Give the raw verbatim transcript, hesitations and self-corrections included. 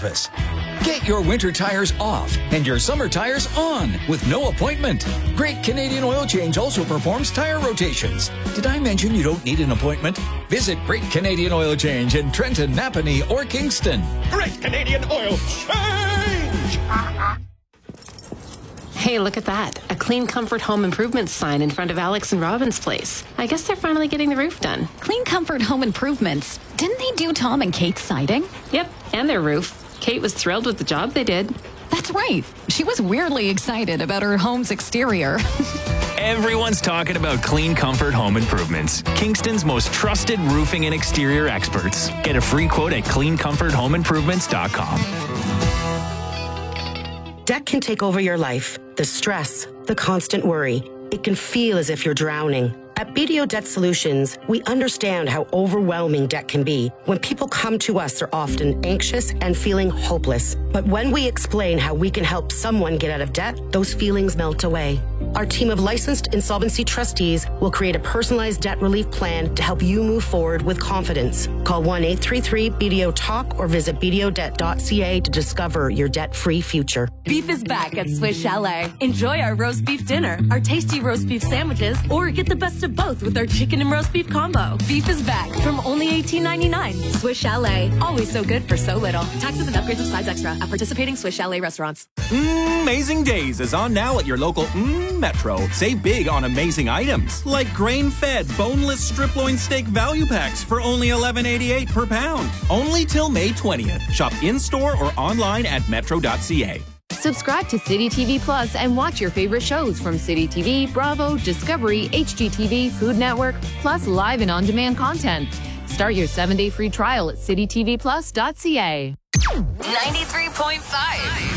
Canvas. Get your winter tires off and your summer tires on with no appointment. Great Canadian Oil Change also performs tire rotations. Did I mention you don't need an appointment? Visit Great Canadian Oil Change in Trenton, Napanee, or Kingston. Great Canadian Oil Change! Hey, look at that. A Clean Comfort Home Improvements sign in front of Alex and Robin's place. I guess they're finally getting the roof done. Clean Comfort Home Improvements. Didn't they do Tom and Kate's siding? Yep, and their roof. Kate was thrilled with the job they did. That's right. She was weirdly excited about her home's exterior. Everyone's talking about Clean Comfort Home Improvements, Kingston's most trusted roofing and exterior experts. Get a free quote at clean comfort home improvements dot com. Debt can take over your life. The stress, the constant worry. It can feel as if you're drowning. At B D O Debt Solutions, we understand how overwhelming debt can be. When people come to us, they're often anxious and feeling hopeless. But when we explain how we can help someone get out of debt, those feelings melt away. Our team of licensed insolvency trustees will create a personalized debt relief plan to help you move forward with confidence. Call one eight three three B D O talk or visit b d o debt dot c a to discover your debt-free future. Beef is back at Swiss Chalet. Enjoy our roast beef dinner, our tasty roast beef sandwiches, or get the best of both with our chicken and roast beef combo. Beef is back from only eighteen ninety-nine. Swiss Chalet, always so good for so little. Taxes and upgrades of size extra at participating Swiss Chalet restaurants. Mm, Amazing Days is on now at your local mm, Metro. Save big on amazing items like grain-fed boneless strip loin steak value packs for only eleven eighty-eight per pound. Only till May twentieth. Shop in-store or online at metro dot c a. Subscribe to City T V Plus and watch your favorite shows from City T V, Bravo, Discovery, H G T V, Food Network, plus live and on-demand content. Start your seven-day free trial at city t v plus dot c a. ninety-three point five